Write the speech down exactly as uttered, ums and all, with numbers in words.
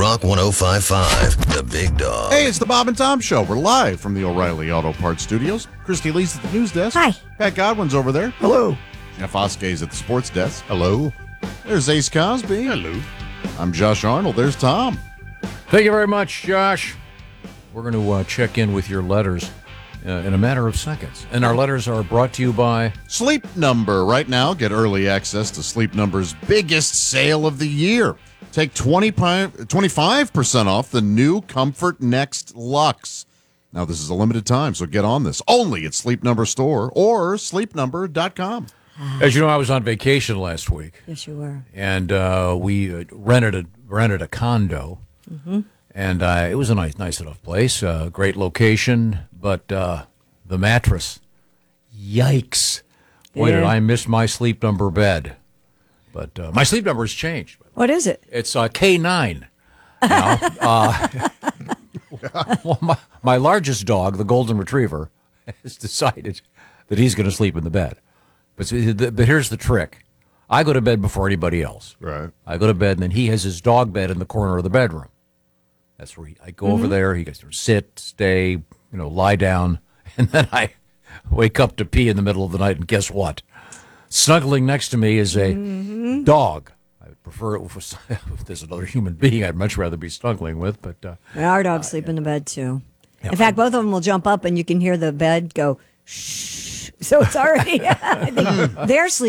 Rock one oh five point five, The Big Dog. Hey, it's the Bob and Tom Show. We're live from the O'Reilly Auto Parts Studios. Christy Lee's at the news desk. Hi. Pat Godwin's over there. Hello. Jeff Oskay's at the sports desk. Hello. There's Ace Cosby. Hello. I'm Josh Arnold. There's Tom. Thank you very much, Josh. We're going to uh, check in with your letters uh, in a matter of seconds. And our letters are brought to you by... Sleep Number. Right now, get early access to Sleep Number's biggest sale of the year. Take twenty-five percent off the new Comfort Next Luxe. Now, this is a limited time, so get on this. Only at Sleep Number Store or sleep number dot com. As you know, I was on vacation last week. Yes, you were. And uh, we uh, rented a rented a condo. Mm-hmm. And uh, it was a nice, nice enough place. Uh, great location. But uh, the mattress, yikes. Boy, Yeah. did I miss my Sleep Number bed. But uh, my Sleep Number has changed. What is it? It's uh, K nine. Now, uh, well, my, my largest dog, the Golden Retriever, has decided that he's going to sleep in the bed. But, but here's the trick. I go to bed before anybody else. Right. I go to bed, and then he has his dog bed in the corner of the bedroom. That's where he, I go Mm-hmm. over there. He gets to sit, stay, you know, lie down. And then I wake up to pee in the middle of the night, and guess what? Snuggling next to me is a Mm-hmm. dog. I would prefer it if, if there's another human being I'd much rather be snuggling with. But uh, Our dogs sleep in the bed, too. Yeah. In fact, both of them will jump up, and you can hear the bed go, shh. So it's already, I think they're sleeping.